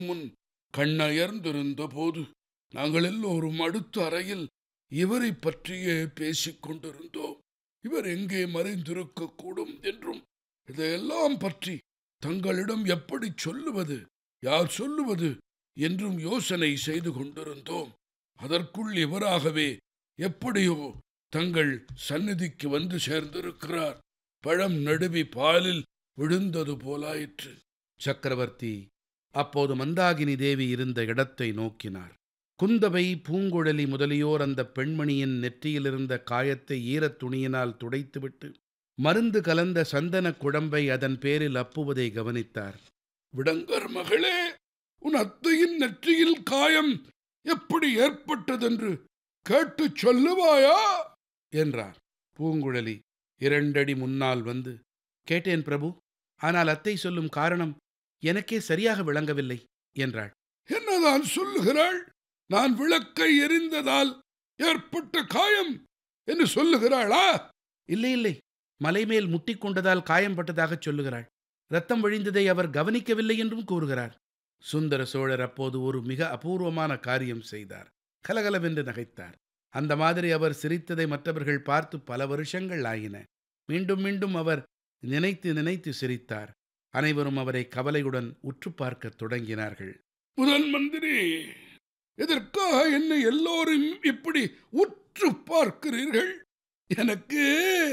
முன் கண்ணயர்ந்திருந்த போது நாங்கள் எல்லோரும் அடுத்த அறையில் இவரை பற்றியே பேசிக் கொண்டிருந்தோம். இவர் எங்கே மறைந்திருக்கக்கூடும் என்றும் இதையெல்லாம் பற்றி தங்களிடம் எப்படி சொல்லுவது, யார் சொல்லுவது என்றும் யோசனை செய்து கொண்டிருந்தோம். அதற்குள் இவராகவே எப்படியோ தங்கள் சந்நிதிக்கு வந்து சேர்ந்திருக்கிறார். பழம் நடுவி பாலில் விழுந்தது போலாயிற்று. சக்கரவர்த்தி அப்போது மந்தாகினி தேவி இருந்த இடத்தை நோக்கினார். குந்தவை, பூங்குழலி முதலியோர் அந்த பெண்மணியின் நெற்றியிலிருந்த காயத்தை ஈரத் துணியினால் துடைத்துவிட்டு மருந்து கலந்த சந்தனக் குழம்பை அதன் பேரில் அப்புவதை கவனித்தார். விடங்கர் மகளே, உன் அத்தையின் நெற்றியில் காயம் எப்படி ஏற்பட்டதென்று கேட்டு சொல்லுவாயா என்றார். பூங்குழலி 2 அடி முன்னால் வந்து, கேட்டேன் பிரபு, ஆனால் அத்தை சொல்லும் காரணம் எனக்கே சரியாக விளங்கவில்லை என்றாள். என்னதான் சொல்லுகிறாள்? நான் விளக்கை எரிந்ததால் ஏற்பட்ட காயம் என்று சொல்லுகிறாளா? இல்லை இல்லை, மலைமேல் முட்டிக்கொண்டதால் காயம்பட்டதாகச் சொல்லுகிறாள். ரத்தம் வழிந்ததை அவர் கவனிக்கவில்லை என்றும் கூறுகிறார். சுந்தர சோழர் அப்போது ஒரு மிக அபூர்வமான காரியம் செய்தார். கலகலவென்று நகைத்தார். அந்த மாதிரி அவர் சிரித்ததை மற்றவர்கள் பார்த்து பல வருஷங்கள் ஆயின. மீண்டும் மீண்டும் அவர் நினைத்து நினைத்து சிரித்தார். அனைவரும் அவரை கவலையுடன் உற்று பார்க்கத் தொடங்கினார்கள். முதன் மந்திரி, எதற்காக என்னை எல்லோரும் இப்படி உற்று பார்க்கிறீர்கள்? எனக்கு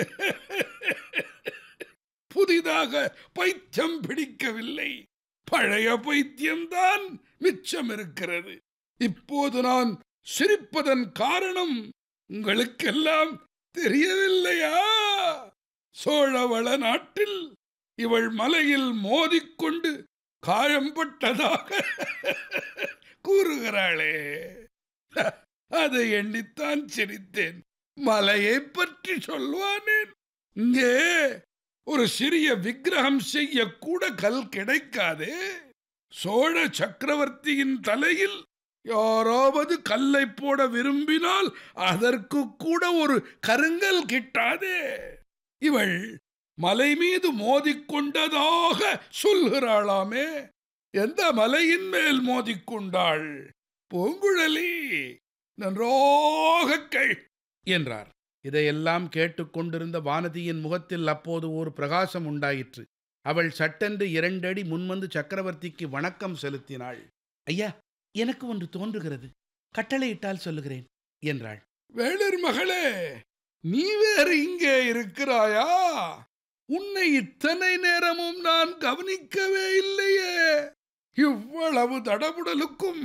புதிதாக பைத்தியம் பிடிக்கவில்லை. பழைய பைத்தியம்தான் மிச்சம் இருக்கிறது. இப்போது நான் சிரிப்பதன் காரணம் உங்களுக்கெல்லாம் தெரியவில்லையா? சோழவள நாட்டில் இவள் மலையில் மோதிக்கொண்டு காயம்பட்டதாக கூறுகிறாளே, அதை எண்ணித்தான் சிரித்தேன். மலையை பற்றி சொல்வானேன்? இங்கே ஒரு சிறிய விக்கிரகம் செய்ய கூட கல் கிடைக்காதே. சோழ சக்கரவர்த்தியின் தலையில் யாராவது கல்லை போட விரும்பினால் அதற்கு கூட ஒரு கருங்கல் கிட்டாதே. இவள் மலை மீது மோதிக்கொண்டதாக சொல்கிறாளாமே. எந்த மலையின் மேல் மோதிக்கொண்டாள்? பூங்குழலி, நன்றாக கேள் என்றார். இதையெல்லாம் கேட்டுக்கொண்டிருந்த வானதியின் முகத்தில் அப்போது ஒரு பிரகாசம் உண்டாயிற்று. அவள் சட்டென்று 2 அடி முன்வந்து சக்கரவர்த்திக்கு வணக்கம் செலுத்தினாள். ஐயா, எனக்கு ஒன்று தோன்றுகிறது, கட்டளையிட்டால் சொல்லுகிறேன் என்றாள். வேளிர் மகளே, நீ வேறு இங்கே இருக்கிறாயா? உன்னை இத்தனை நேரமும் நான் கவனிக்கவே இல்லையே. இவ்வளவு தடபுடலுக்கும்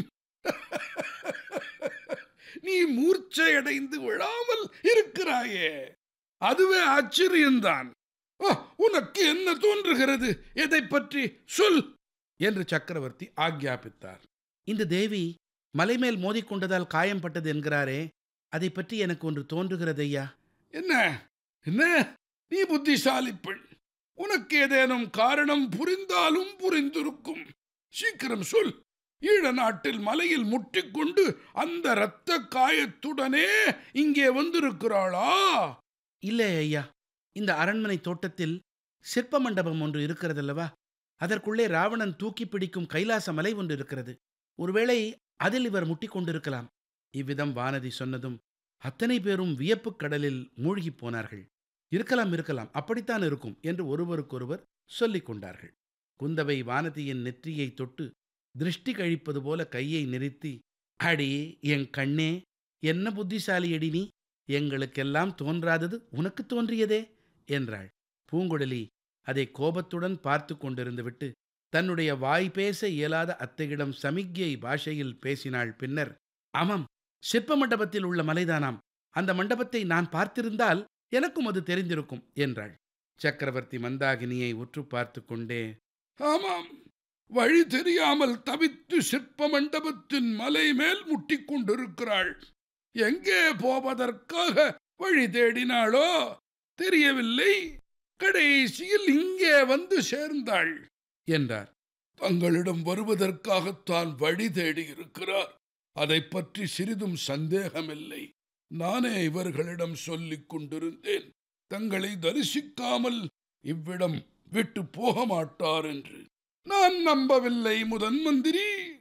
நீ மூர்ச்சையடைந்து விழாமல் இருக்கிறாயே, அதுவே ஆச்சரியம்தான். உனக்கு என்ன தோன்றுகிறது? எதை பற்றி சொல் என்று சக்கரவர்த்தி ஆக்ஞாபித்தார். இந்த தேவி மலைமேல் மோதிக்கொண்டதால் காயம்பட்டது என்கிறாரே, அதை பற்றி எனக்கு ஒன்று தோன்றுகிறது ஐயா. என்ன என்ன? நீ புத்திசாலி பெண். உனக்கு ஏதேனும் காரணம் புரிந்தாலும் புரிந்திருக்கும். சீக்கிரம் சொல். ஈழ நாட்டில் மலையில் முட்டிக்கொண்டு அந்த இரத்த காயத்துடனே இங்கே வந்திருக்கிறாளா? இல்லை ஐயா, இந்த அரண்மனை தோட்டத்தில் சிற்ப மண்டபம் ஒன்று இருக்கிறதல்லவா, அதற்குள்ளே ராவணன் தூக்கி பிடிக்கும் கைலாச மலை ஒன்று இருக்கிறது. ஒருவேளை அதில் இவர் முட்டிக்கொண்டிருக்கலாம். இவ்விதம் வானதி சொன்னதும் அத்தனை பேரும் வியப்புக் கடலில் மூழ்கிப் போனார்கள். இருக்கலாம், அப்படித்தான் இருக்கும் என்று ஒருவருக்கொருவர் சொல்லிக் கொண்டார்கள். குந்தவை வானதியின் நெற்றியை தொட்டு திருஷ்டி கழிப்பது போல கையை நிறுத்தி, அடி என் கண்ணே, என்ன புத்திசாலியடி நீ, எங்களுக்கெல்லாம் தோன்றாதது உனக்கு தோன்றியதே என்றாள். பூங்குழலி அதை கோபத்துடன் பார்த்து கொண்டிருந்து விட்டு தன்னுடைய வாய் பேச இயலாத அத்தையிடம் சமிக்ஞை பாஷையில் பேசினாள். பின்னர், ஆமாம், சிற்ப மண்டபத்தில் உள்ள மலைதானாம். அந்த மண்டபத்தை நான் பார்த்திருந்தால் எனக்கும் அது தெரிந்திருக்கும் என்றாள். சக்கரவர்த்தி மந்தாகினியை உற்று பார்த்து கொண்டே, ஆமாம், வழி தெரியாமல் தவித்து சிற்ப மண்டபத்தின் மலை மேல் முட்டிக்கொண்டிருக்கிறாள். எங்கே போவதற்காக வழி தேடினாளோ தெரியவில்லை. கடைசியில் இங்கே வந்து சேர்ந்தாள் என்றார். தங்களிடம் வருவதற்காகத்தான் வழி தேடியிருக்கிறார். அதை பற்றி சிறிதும் சந்தேகமில்லை. நானே இவர்களிடம் சொல்லிக் கொண்டிருந்தேன், தங்களை தரிசிக்காமல் இவ்விடம் விட்டு போக மாட்டார் என்று. நான் நம்பவில்லை முதன் மந்திரி.